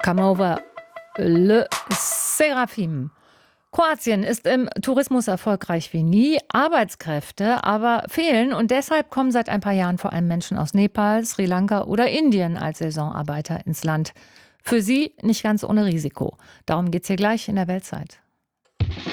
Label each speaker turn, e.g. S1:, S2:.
S1: Come over Le Seraphim. Kroatien ist im Tourismus erfolgreich wie nie. Arbeitskräfte aber fehlen und deshalb kommen seit ein paar Jahren vor allem Menschen aus Nepal, Sri Lanka oder Indien als Saisonarbeiter ins Land. Für sie nicht ganz ohne Risiko. Darum geht's hier gleich in der Weltzeit.